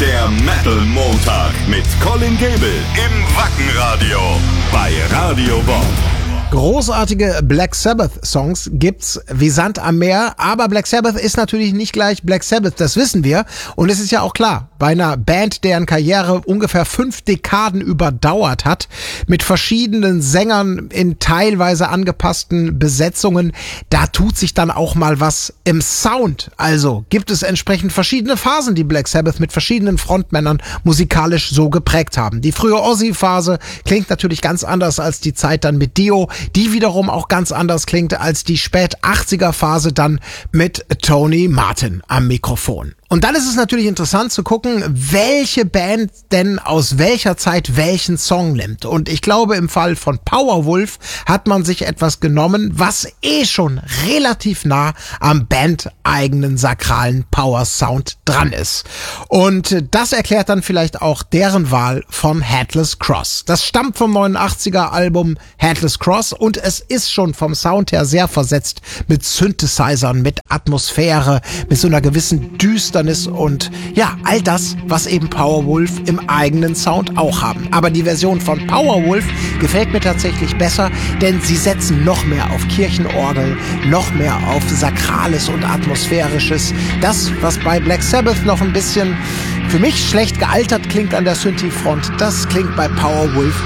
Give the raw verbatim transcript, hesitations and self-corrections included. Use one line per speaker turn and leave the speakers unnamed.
Der Metal Montag mit Colin Gable im Wackenradio bei Radio Bob.
Großartige Black Sabbath-Songs gibt's wie Sand am Meer, aber Black Sabbath ist natürlich nicht gleich Black Sabbath, das wissen wir. Und es ist ja auch klar, bei einer Band, deren Karriere ungefähr fünf Dekaden überdauert hat, mit verschiedenen Sängern in teilweise angepassten Besetzungen, da tut sich dann auch mal was im Sound. Also gibt es entsprechend verschiedene Phasen, die Black Sabbath mit verschiedenen Frontmännern musikalisch so geprägt haben. Die frühe Ozzy-Phase klingt natürlich ganz anders als die Zeit dann mit Dio, die wiederum auch ganz anders klingt als die Spät-achtziger-Phase dann mit Tony Martin am Mikrofon. Und dann ist es natürlich interessant zu gucken, welche Band denn aus welcher Zeit welchen Song nimmt. Und ich glaube, im Fall von Powerwolf hat man sich etwas genommen, was eh schon relativ nah am bandeigenen sakralen Power-Sound dran ist. Und das erklärt dann vielleicht auch deren Wahl von Headless Cross. Das stammt vom neunundachtziger-Album Headless Cross und es ist schon vom Sound her sehr versetzt mit Synthesizern, mit Atmosphäre, mit so einer gewissen Düsternis und ja, all das, was eben Powerwolf im eigenen Sound auch haben. Aber die Version von Powerwolf gefällt mir tatsächlich besser, denn sie setzen noch mehr auf Kirchenorgel, noch mehr auf Sakrales und Atmosphärisches. Das, was bei Black Sabbath noch ein bisschen für mich schlecht gealtert klingt an der Synthi-Front, das klingt bei Powerwolf